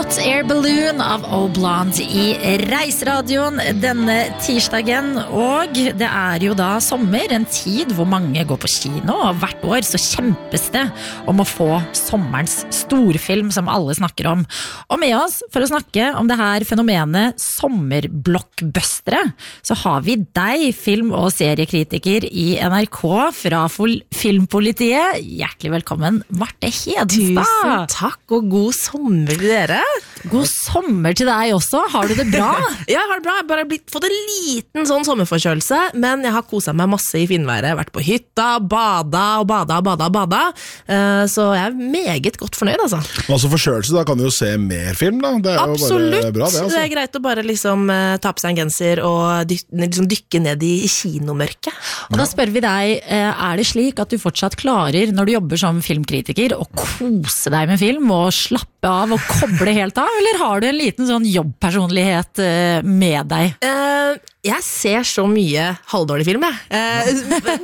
Hot Air Balloon av Oblond I Reiseradioen denne tirsdagen. Og det jo da sommer, en tid hvor mange går på kino, og hvert år så kjempes det om å få sommerens storfilm som alle snakker om. Og med oss for å snakke om det her fenomenet sommerblockbustere, så har vi deg, film- og seriekritiker I NRK fra Filmpolitiet. Hjertelig velkommen, Marte Hedenstad. Tusen takk, og god sommer til dere. God sommer til deg også, har du det bra? Ja, jeg har det bra, jeg har bare fått en liten sånn sommerforkjølelse, men jeg har koset meg masse I finværet, vært på hytta, bada, så jeg meget godt fornøyd, altså. Altså forkjølelse, da kan du jo se mer film da, det jo absolutt. Bare bra det, altså. Det greit å bare liksom ta på seg en genser og liksom dykke ned I kinomørket. Og da spør vi deg, det slik at du fortsatt klarer, når du jobber som filmkritiker, å kose deg med film og slappe av og koble helt av, eller har du en liten sånn jobbpersonlighet med deg? Jeg ser så mye halvdårlig film, jeg.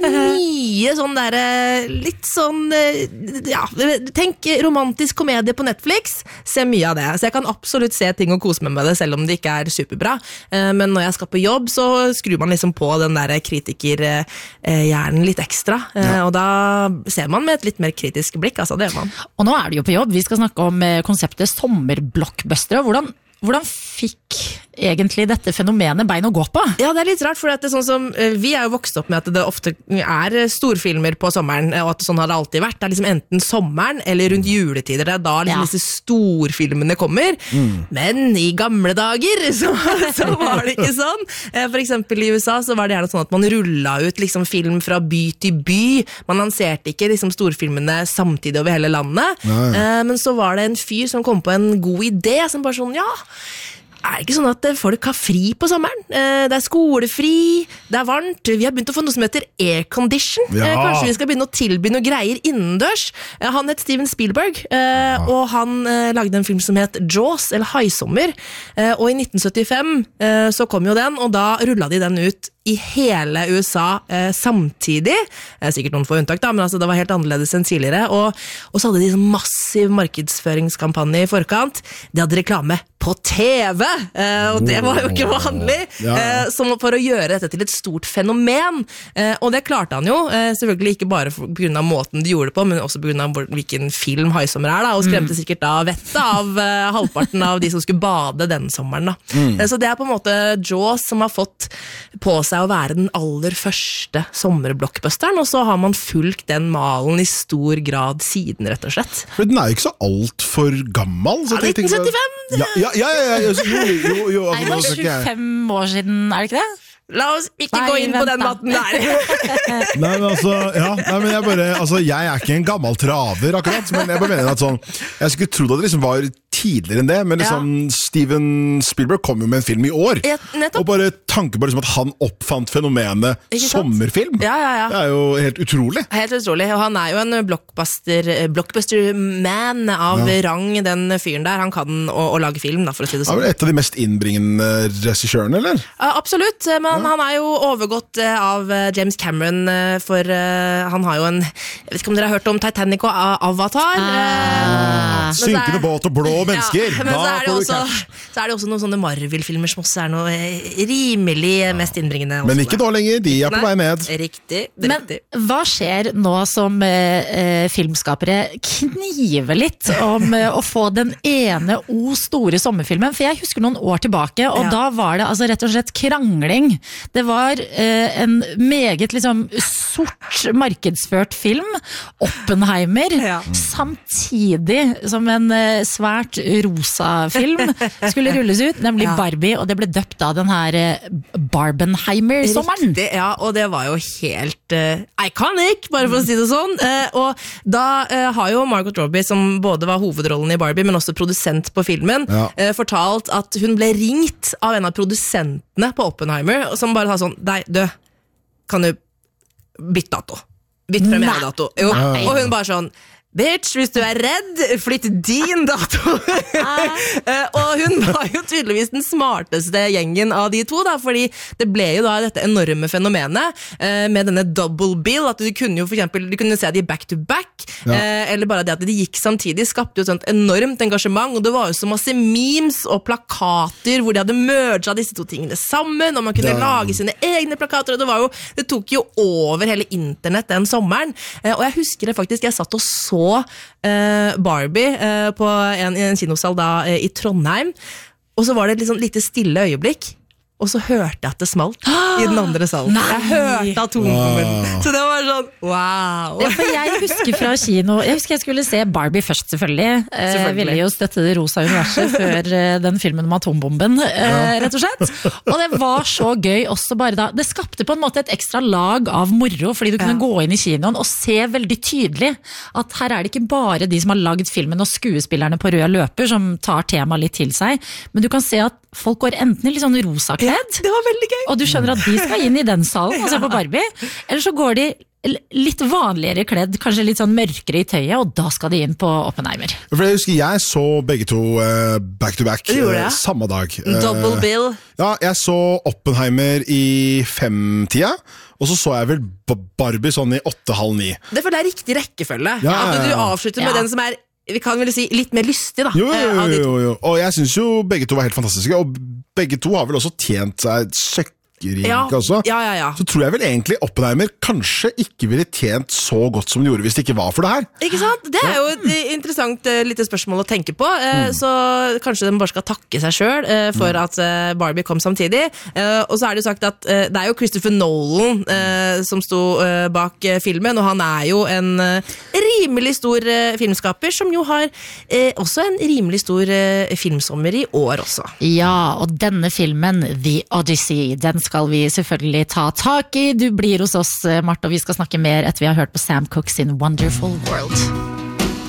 Mye sånn der, litt sånn, ja, tenk romantisk komedie på Netflix, ser mye av det. Så jeg kan absolutt se ting og kose meg med det, selv om det ikke superbra. Men når jeg skal på jobb, så skrur man liksom på den der kritikerhjernen litt ekstra. Og da ser man med et litt mer kritisk blikk, altså det gjør man. Og nå det jo på jobb, vi skal snakke om konseptet sommerblockbustere. Hvordan fikk egentlig dette fenomenet bein å gå på? Ja, det litt rart, for det sånn som, vi jo vokst opp med at det ofte storfilmer på sommeren, og at sånn har det alltid vært. Det liksom enten sommeren eller rundt juletider, det da liksom disse storfilmene kommer. Men I gamle dager så var det ikke sånn. For eksempel I USA så var det gjerne sånn at man rullet ut liksom film fra by til by. Man lanserte ikke liksom storfilmene samtidig over hele landet. Men så var det en fyr som kom på en god idé, som bare sånn, ja, det ikke sånn at folk har fri på sommeren? Det skolefri, det varmt, vi har begynt å få noe som heter aircondition. Kanskje vi skal begynne å tilby noe greier innendørs. Han het Steven Spielberg, og han lagde en film som het Jaws, eller Haisommer. Og I 1975 så kom jo den, og da rullet de den ut I hele USA samtidig. Sikkert noen få unntak da, men altså, det var helt annerledes enn tidligere. Og så hadde de en massiv markedsføringskampanje I forkant. De hadde reklame på TV, og det var jo ikke vanlig, som for å gjøre dette til et stort fenomen. Og det klarte han jo, selvfølgelig ikke bare på grunn av måten de gjorde det på, men også på grunn av hvilken film Haisommer da, og skremte sikkert da vettet av halvparten av de som skulle bade den sommeren da. Så det på en måte Jaws som har fått på seg å være den aller første sommerblockbusteren, og så har man fulgt den malen I stor grad siden, rett og slett. For den jo ikke så alt for gammel. Så 1975! Ja, jo. Det 25 år siden, det ikke det? La oss ikke gå inn på den maten der. Nei, men altså, jeg ikke en gammel traver akkurat, men jeg bare mener at sånn, jeg skulle trodd at det liksom var tidligere enn det, men liksom Steven Spielberg kom jo med en film I år, og bare tanke på liksom at han oppfant fenomenet sommerfilm. Ja. Det jo helt utrolig. Helt utrolig, og han jo en blockbuster-man av rang, den fyren der. Han kan å lage film, da, for å si det sånn. Et av de mest innbringende regissørene, eller? Absolutt, men han jo overgått av James Cameron, for han har jo en, jeg vet ikke om dere har hørt om Titanic og Avatar. Synkende båt og blå mennesker. Men så det også noen sånne Marvel-filmer som også noe rimelig mest innbringende. Men ikke da lenger, de på vei ned. Riktig. Men hva skjer nå som filmskapere kniver litt om å få den ene store sommerfilmen? For jeg husker noen år tilbake, og da var det altså rett og slett krangling. Det var en meget liksom sort markedsført film, Oppenheimer, samtidig som en svært rosa film skulle rulles ut, nemlig Barbie, og det ble døpt av den her Barbenheimer-sommeren. Riktig, ja, og det var jo helt iconic, bare for å si det sånn. Og da har jo Margot Robbie, som både var hovedrollen I Barbie, men også produsent på filmen, fortalt at hun ble ringt av en av produsentene på Oppenheimer, som bare sa sånn, kan du bytte dato? Bytte premieredato? Jo, og hun bare sånn, bitch, hvis du redd, flytt din dato. Og hun var jo tydeligvis den smarteste gjengen av de to, da, fordi det ble jo da dette enorme fenomenet med denne double bill, at du kunne jo for eksempel, du kunne se de back to back, eller bare det at de gikk samtidig, skapte jo et sånt enormt engasjement, og det var jo så masse memes og plakater hvor de hadde merget disse to tingene sammen, og man kunne lage sine egne plakater, og det tok jo over hele internett den sommeren, og jeg husker det faktisk, jeg satt og så Barbie på en kinosal da i Trondheim, og så var det et liksom lite stille øyeblikk, og så hørte jeg at det smalt i den andre salen. Nei. Jeg hørte atomkommen. Så det var sånn, wow. Ja, for jeg husker fra kino, jeg skulle se Barbie først selvfølgelig. Jeg ville jo støtte det rosa universet før den filmen om atombomben, rett og slett. Og det var så gøy også bare da. Det skapte på en måte et ekstra lag av moro, fordi du kunne gå inn i kinoen og se veldig tydelig at her er det ikke bare de som har lagd filmen og skuespillerne på rød løper som tar temaet litt til seg, men du kan se at folk går enten i litt sånn rosa kledd, det var veldig gøy. Og du skjønner at de skal inn i den salen og se på Barbie, eller så går de litt vanligere kledd, kanskje litt sånn mørkere i tøyet, og da skal de inn på Oppenheimer. For jeg husker jeg så begge to back to back samme dag. Double bill. Ja, jeg så Oppenheimer i 5-tida, og så jeg vel Barbie sånn i 8-9. Det er riktig rekkefølge. At du avslutter med den som vi kan vel si litt mer lystig da. Jo. Og jeg synes jo begge to var helt fantastiske, og begge to har vel også tjent seg søkkerink også. Ja. Så tror jeg vel egentlig Oppenheimer kanskje ikke ville tjent så godt som den gjorde hvis det ikke var for det her. Ikke sant? Det er jo et interessant lite spørsmål å tenke på, så kanskje de bare skal takke seg selv for at Barbie kom samtidig. Og så er det jo sagt at det er jo Christopher Nolan som sto bak filmen, og han er jo en rimelig stor filmskaper, som jo har også en rimelig stor filmsommer i år også. Ja, og denne filmen, The Odyssey, den skal vi selvfølgelig ta tak i. Du blir hos oss, Marte, og vi skal snakke mer etter vi har hørt på Sam Cooke sin Wonderful World.